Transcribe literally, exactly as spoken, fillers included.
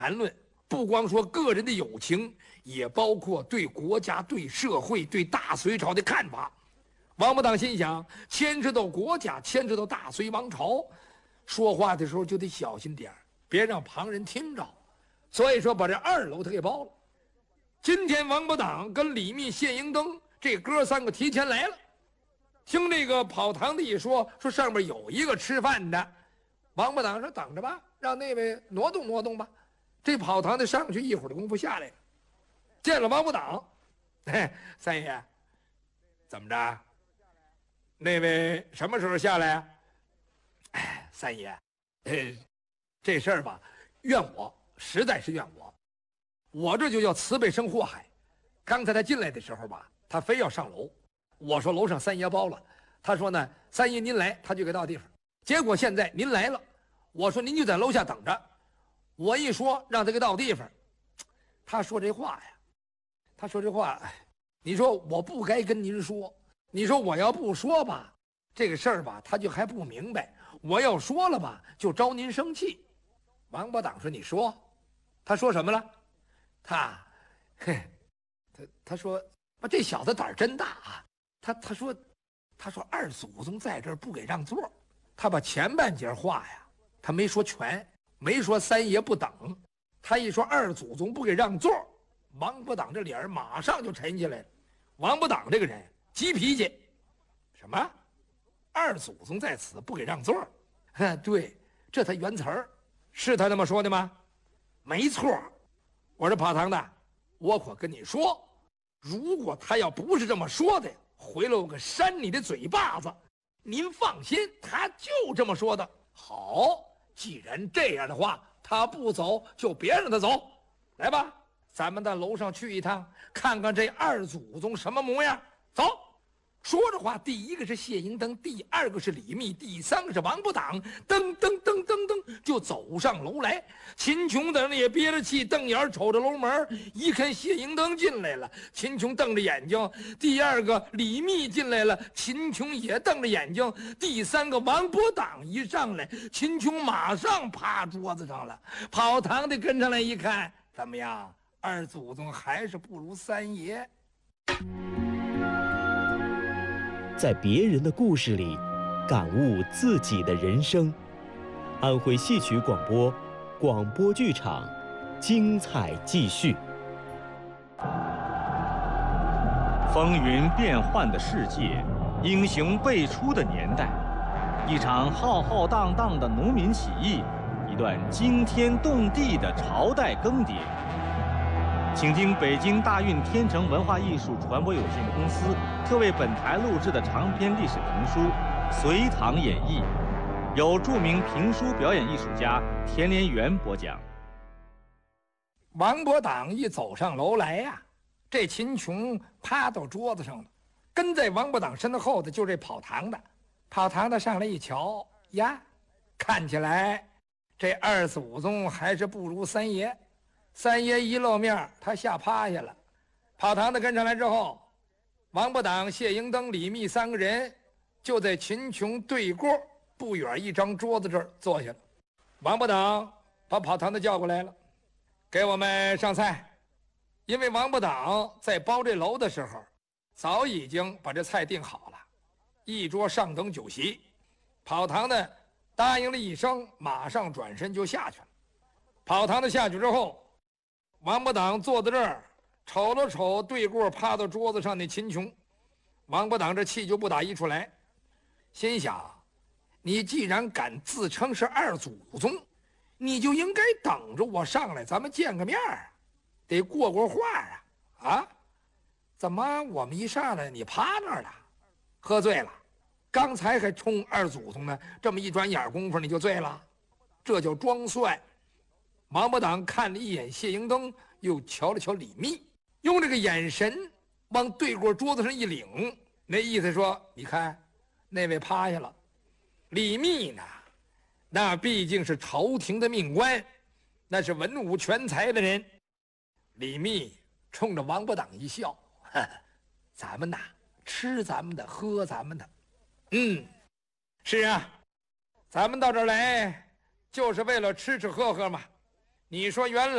谈论，不光说个人的友情，也包括对国家、对社会、对大隋朝的看法。王八党心想，牵扯到国家，牵扯到大隋王朝，说话的时候就得小心点儿，别让旁人听着。所以说，把这二楼他给包了。今天王八党跟李密、谢迎登这哥三个提前来了，听这个跑堂的一说，说上面有一个吃饭的。王八党说等着吧，让那位挪动挪动吧。这跑堂的上去一会儿的功夫下来了，见了王八党，嘿，三爷，怎么着？那位什么时候下来？哎，三爷，呃，这事儿吧，怨我，实在是怨我。我这就叫慈悲生祸害。刚才他进来的时候吧，他非要上楼，我说楼上三爷包了，他说呢，三爷您来，他就给到地方。结果现在您来了，我说您就在楼下等着。我一说让他给到地方，他说这话呀，他说这话，你说我不该跟您说，你说我要不说吧，这个事儿吧他就还不明白，我要说了吧就招您生气。王八党说你说，他说什么了？他，嘿，他他说这小子胆儿真大啊，他他说他说二祖宗在这儿不给让座，他把前半截话呀他没说全。没说三爷不等，他一说二祖宗不给让座，王八党这脸马上就沉下来了。王八党这个人急脾气，什么？二祖宗在此不给让座？对，这他原词儿，是他那么说的吗？没错。我说跑堂的，我可跟你说，如果他要不是这么说的，回来我可扇你的嘴巴子。您放心，他就这么说的。好。既然这样的话，他不走就别让他走。来吧，咱们到楼上去一趟，看看这二祖宗什么模样。走。说着话，第一个是谢迎登，第二个是李密，第三个是王八党，噔噔噔噔噔就走上楼来。秦琼在那也憋着气，瞪眼瞅着楼门，一看谢迎登进来了，秦琼瞪着眼睛；第二个李密进来了，秦琼也瞪着眼睛；第三个王八党一上来，秦琼马上趴桌子上了。跑堂的跟上来一看，怎么样？二祖宗还是不如三爷。 在别人的故事里，感悟自己的人生。安徽戏曲广播，广播剧场，精彩继续。 风云变幻的世界，英雄辈出的年代，一场浩浩荡荡的农民起义，一段惊天动地的朝代更迭。请听北京大运天成文化艺术传播有限公司特为本台录制的长篇历史评书《隋唐演义》，由著名评书表演艺术家田连元播讲。 王八党一走上楼来呀、啊，这秦琼趴到桌子上了，跟在王八党身后的就这跑堂的。跑堂的上来一瞧呀，看起来这二祖宗还是不如三爷。三爷一露面，他吓趴下了。跑堂的跟上来之后，王八党、谢迎登、李密三个人就在秦琼对过不远一张桌子这儿坐下了。王八党把跑堂的叫过来了，给我们上菜。因为王八党在包这楼的时候，早已经把这菜订好了，一桌上等酒席。跑堂的答应了一声，马上转身就下去了。跑堂的下去之后，王八党坐在这儿，瞅了瞅对过趴到桌子上的秦琼，王八党这气就不打一处来，心想：你既然敢自称是二祖宗，你就应该等着我上来，咱们见个面儿，得过过话啊！啊，怎么我们一上来你趴那儿了？喝醉了？刚才还冲二祖宗呢，这么一转眼功夫你就醉了？这叫装蒜。王八党看了一眼谢迎登，又瞧了瞧李密，用这个眼神往对过桌子上一领，那意思说：你看，那位趴下了。李密呢，那毕竟是朝廷的命官，那是文武全才的人。李密冲着王八党一笑：呵呵，咱们呐，吃咱们的，喝咱们的。嗯，是啊，咱们到这儿来就是为了吃吃喝喝嘛。你说原来